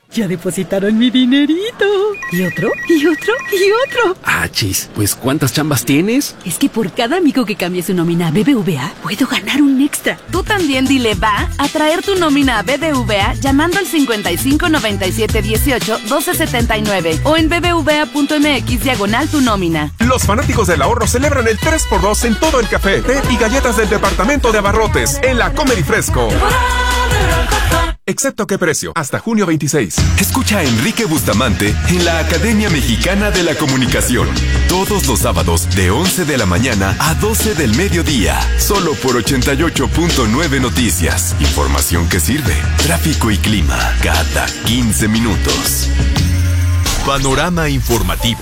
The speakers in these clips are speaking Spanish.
Ya depositaron mi dinerito. ¿Y otro? ¿Y otro? ¿Y otro? Chis, pues ¿cuántas chambas tienes? Es que por cada amigo que cambie su nómina a BBVA, puedo ganar un extra. Tú también dile va a traer tu nómina a BBVA llamando al 55 97 18 12 79 o en bbva.mx/tu nómina. Los fanáticos del ahorro celebran el 3x2 en todo el café, té y galletas del departamento de abarrotes en la Comer y Fresco. Excepto qué precio, hasta junio 26. Escucha a Enrique Bustamante en la Academia Mexicana de la Comunicación. Todos los sábados de 11 de la mañana a 12 del mediodía. Solo por 88.9 Noticias. Información que sirve. Tráfico y clima cada 15 minutos. Panorama informativo.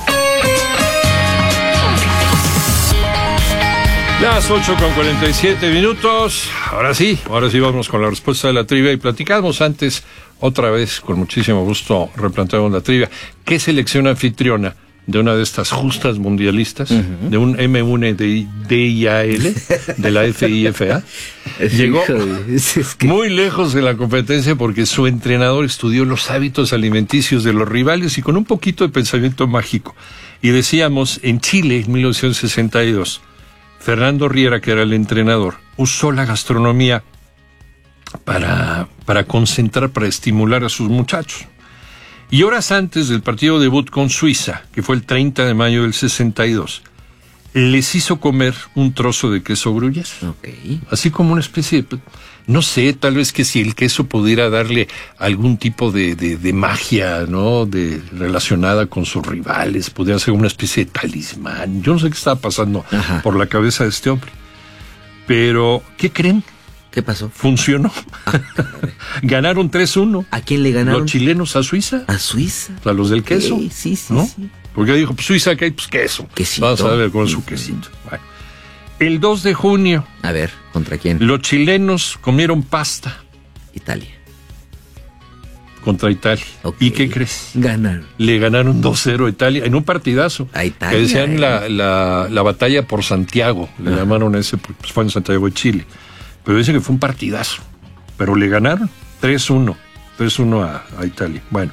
Las 8:47. Ahora sí vamos con la respuesta de la trivia y platicamos antes, otra vez, con muchísimo gusto, replanteamos la trivia. ¿Qué selección anfitriona de una de estas justas mundialistas, de un M1 de DIAL, de la FIFA, llegó muy lejos de la competencia porque su entrenador estudió los hábitos alimenticios de los rivales y con un poquito de pensamiento mágico? Y decíamos, en Chile, en 1962, Fernando Riera, que era el entrenador, usó la gastronomía para concentrar, para estimular a sus muchachos. Y horas antes del partido debut con Suiza, que fue el 30 de mayo del 62, les hizo comer un trozo de queso gruyère. Okay. Así como una especie de... No sé, tal vez que si el queso pudiera darle algún tipo de magia, ¿no? Relacionada con sus rivales, pudiera ser una especie de talismán. Yo no sé qué estaba pasando por la cabeza de este hombre. Pero, ¿qué creen? ¿Qué pasó? Funcionó. Ganaron 3-1. ¿A quién le ganaron? Los chilenos a Suiza. ¿A Suiza? A los del queso. Sí, ¿no? sí. Porque dijo, pues Suiza, ¿qué hay? Pues queso. Quesito. Vamos a ver con su quesito. Bueno. El 2 de junio. A ver, ¿contra quién? Los chilenos comieron pasta. Italia. Contra Italia. Okay. ¿Y qué crees? Ganaron. Le ganaron 2-0 a Italia en un partidazo. A Italia. Que decían la batalla por Santiago. Le llamaron a ese, pues fue en Santiago de Chile. Pero dicen que fue un partidazo. Pero le ganaron 3-1. 3-1 a Italia. Bueno.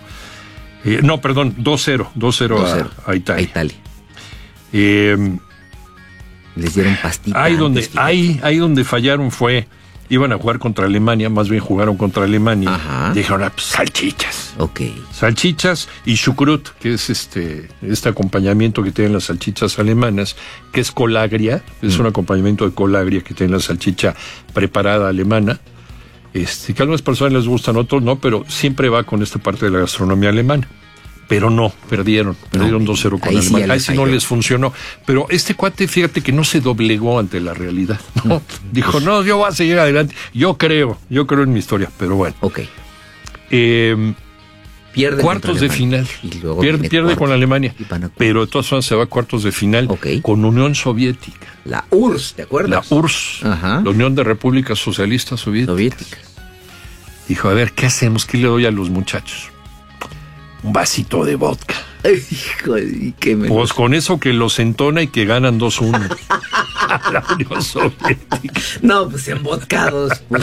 2-0 a Italia. A Italia. Les dieron pastitas. Ahí donde fallaron fue, iban a jugar contra Alemania, más bien jugaron contra Alemania. Dijeron, pues, salchichas. Ok. Salchichas y chucrut, que es este acompañamiento que tienen las salchichas alemanas, que es colagria, es un acompañamiento de colagria que tiene la salchicha preparada alemana. Que a algunas personas les gustan, otros no, pero siempre va con esta parte de la gastronomía alemana. Pero no, perdieron 2-0 con Alemania. Ahí sí no les funcionó. Pero este cuate, fíjate que no se doblegó ante la realidad, ¿no? Dijo, no, yo voy a seguir adelante. Yo creo en mi historia, pero bueno. Ok. Pierde cuartos de final. Pierde con Alemania. Pero de todas formas se va a cuartos de final con Unión Soviética. La URSS, ¿te acuerdas? La URSS, la Unión de Repúblicas Socialistas Soviéticas. Dijo, a ver, ¿qué hacemos? ¿Qué le doy a los muchachos? Un vasito de vodka. Hijo de qué menos. Pues con eso que los entona y que ganan 2-1. La Unión Soviética. No, pues embotcados.